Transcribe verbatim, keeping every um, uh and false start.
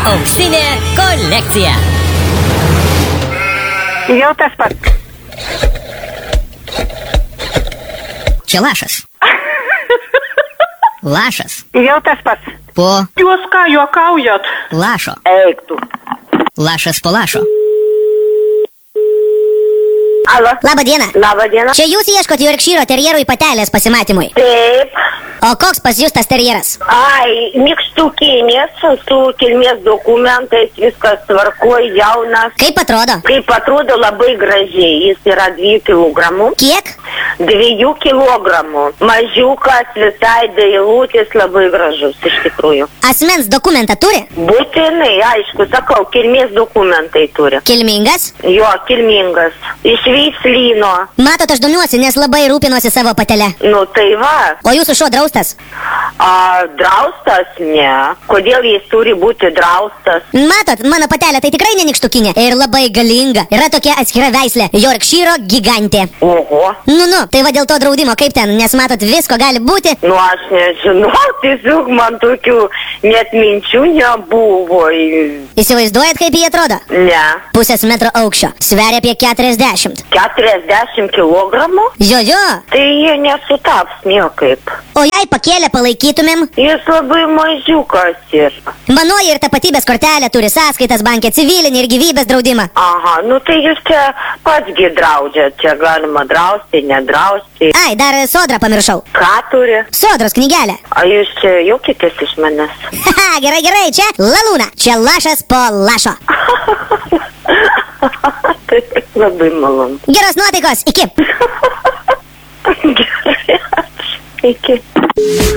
Auksinė kolekcija. Jau tas pats. Čia lašas. Lašas. Jau tas pats. Po Jūs ką, juokaujat? lašo. Eik tu. Lašas po lašo. Alo. Labą dieną. Labą dieną. Čia jūs ieškot Yorkšyro terjerui patelės pasimatymui. Taip. O koks pas jūs tas terjeras? Ai, nykštukinis, su kilmės dokumentais, viskas tvarkoj, jaunas. Kaip atrodo? Kaip atrodo, labai gražiai. Jis yra dviejų kilogramų. Kiek? Dviejų kilogramų. Mažiukas, visai dailutis, labai gražus, iš tikrųjų. Asmens dokumentą turi? Būtinai, aišku, sakau, kilmės dokumentai turi. Kilmingas? Jo, kilmingas. Iš veislyno. Matot, aš domiuosi, nes labai rūpinuosi savo patelę. Nu tai va. O jūsų šuo draustas? A, draustas, ne. Kodėl jis turi būti draustas? Matot, mano patelė tai tikrai nenikštukinė ir labai galinga. Yra tokia atskira veislė – Yorkšyro gigantė. Oho. Nu, nu, tai va dėl to draudimo kaip ten, nes matot, visko gali būti. Nu aš nežinau, tiesiog man tokių net minčių nebuvo. Įsivaizduojat, kaip jie atrodo? Ne. Pusės metro aukščio, sveria apie keturiasdešimt. keturiasdešimt kilogramų? Jo, jo. Tai jie nesutaps niekaip. O jei pakėlę palaikytumėm? Jis labai mažiukas yra. Manoji ir tapatybės kortelė turi sąskaitas bankė, civilinį ir gyvybės draudimą. Aha, nu tai jūs čia patsgi draudžiat, čia galima drausti, nedrausti. Ai, dar sodrą pamiršau. Ką turi? Sodros knygelę. A jūs čia juokitės iš manęs? Haha, gerai, gerai, čia Lalūna, čia lašas po lašo. Tai labai malonu. Geros nuotaikos, iki. Gerai, ačiū. Iki.